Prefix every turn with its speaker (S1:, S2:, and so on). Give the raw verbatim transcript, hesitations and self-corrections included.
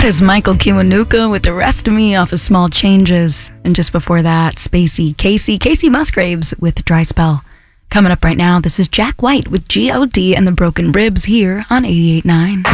S1: That is Michael Kiwanuka with The Rest of Me off of Small Changes. And just before that, Spacey Casey, Casey Musgraves with Dry Spell. Coming up right now, this is Jack White with G O D and the Broken Ribs here on eighty-eight point nine.